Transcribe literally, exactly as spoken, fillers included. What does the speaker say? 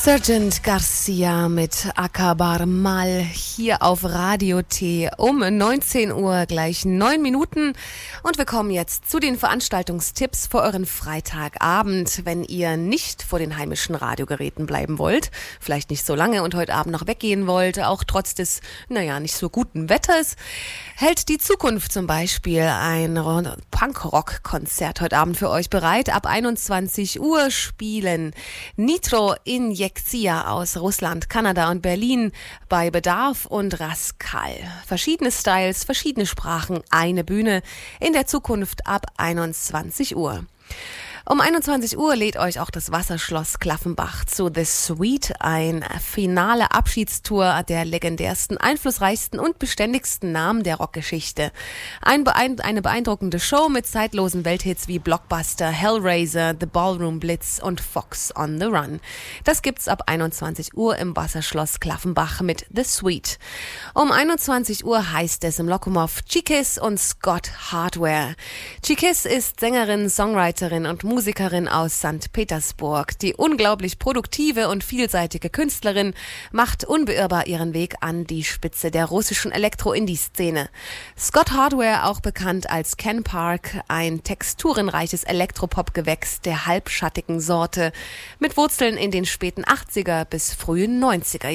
Sergeant Garcia mit Akabar Mal hier auf Radio T um neunzehn Uhr, gleich neun Minuten. Und wir kommen jetzt zu den Veranstaltungstipps für euren Freitagabend, wenn ihr nicht vor den heimischen Radiogeräten bleiben wollt, vielleicht nicht so lange und heute Abend noch weggehen wollt, auch trotz des, naja, nicht so guten Wetters, hält die Zukunft zum Beispiel ein Punk-Rock-Konzert heute Abend für euch bereit. Ab einundzwanzig Uhr spielen Nitro Injektia aus Russland, Kanada und Berlin bei Bedarf und Rascal. Verschiedene Styles, verschiedene Sprachen, eine Bühne in der Zukunft ab einundzwanzig Uhr. Um einundzwanzig Uhr lädt euch auch das Wasserschloss Klaffenbach zu The Suite ein. Finale Abschiedstour der legendärsten, einflussreichsten und beständigsten Namen der Rockgeschichte. Ein beein- eine beeindruckende Show mit zeitlosen Welthits wie Blockbuster, Hellraiser, The Ballroom Blitz und Fox on the Run. Das gibt's ab einundzwanzig Uhr im Wasserschloss Klaffenbach mit The Suite. Um einundzwanzig Uhr heißt es im Lokomov Chikis und Scott Hardware. Chikis ist Sängerin, Songwriterin und Musikerin aus Sankt Petersburg. Die unglaublich produktive und vielseitige Künstlerin macht unbeirrbar ihren Weg an die Spitze der russischen Elektro-Indie-Szene. Scott Hardware, auch bekannt als Ken Park, ein texturenreiches Elektropop-Gewächs der halbschattigen Sorte mit Wurzeln in den späten achtziger bis frühen neunziger